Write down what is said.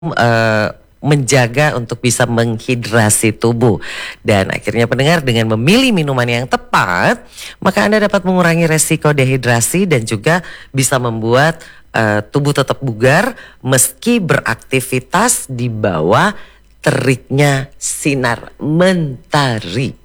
eh, menjaga untuk bisa menghidrasi tubuh. Dan akhirnya pendengar, dengan memilih minuman yang tepat, maka Anda dapat mengurangi resiko dehidrasi dan juga bisa membuat tubuh tetap bugar meski beraktivitas di bawah teriknya sinar mentari.